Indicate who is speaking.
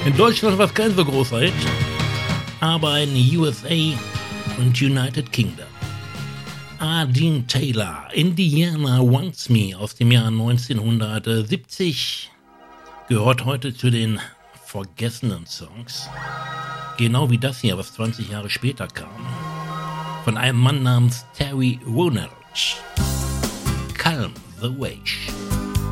Speaker 1: In Deutschland war es kein so großer Hit, aber in USA und United Kingdom. Dean Taylor, Indiana Wants Me aus dem Jahr 1970, gehört heute zu den vergessenen Songs. Genau wie das hier, was 20 Jahre später kam. Von einem Mann namens Terry Woolridge. Calm the Wave.